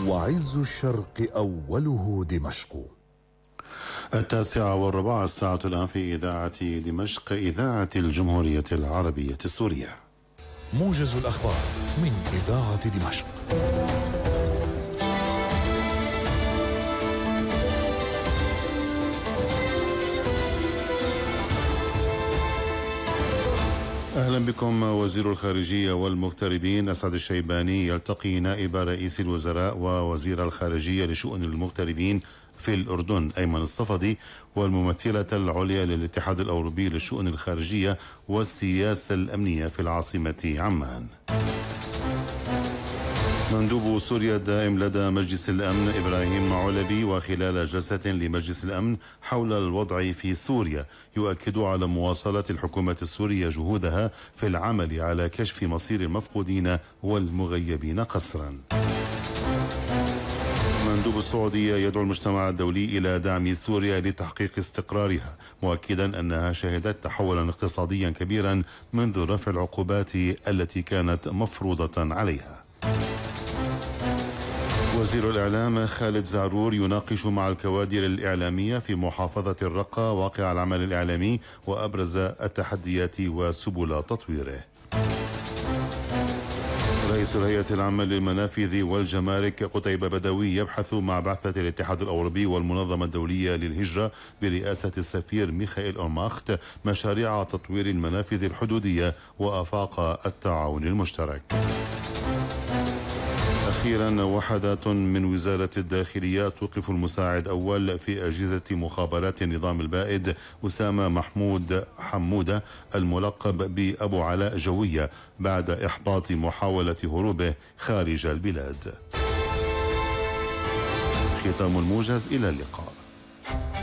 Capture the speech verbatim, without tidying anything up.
وعز الشرق أوله دمشق. التاسعة والربع الساعة الآن في إذاعة دمشق، إذاعة الجمهورية العربية السورية. موجز الأخبار من إذاعة دمشق. أهلا بكم. وزير الخارجية والمغتربين أسعد الشيباني يلتقي نائب رئيس الوزراء ووزير الخارجية لشؤون المغتربين في الأردن أيمن الصفدي والممثلة العليا للاتحاد الأوروبي للشؤون الخارجية والسياسة الأمنية في العاصمة عمان. مندوب سوريا الدائم لدى مجلس الأمن إبراهيم علبي وخلال جلسة لمجلس الأمن حول الوضع في سوريا يؤكد على مواصلة الحكومة السورية جهودها في العمل على كشف مصير المفقودين والمغيبين قسرا. مندوب السعودية يدعو المجتمع الدولي إلى دعم سوريا لتحقيق استقرارها، مؤكدا أنها شهدت تحولا اقتصاديا كبيرا منذ رفع العقوبات التي كانت مفروضة عليها. وزير الإعلام خالد زعرور يناقش مع الكوادر الإعلامية في محافظة الرقة واقع العمل الإعلامي وأبرز التحديات وسبل تطويره. رئيس الهيئة العامة للمنافذ والجمارك قتيبة بدوي يبحث مع بعثة الاتحاد الأوروبي والمنظمة الدولية للهجرة برئاسة السفير ميخائيل أورماخت مشاريع تطوير المنافذ الحدودية وآفاق التعاون المشترك. أخيرا، وحدات من وزارة الداخلية توقف المساعد أول في أجهزة مخابرات النظام البائد أسامة محمود حمودة الملقب بأبو علاء جوية بعد إحباط محاولة هروبه خارج البلاد. ختام الموجز، إلى اللقاء.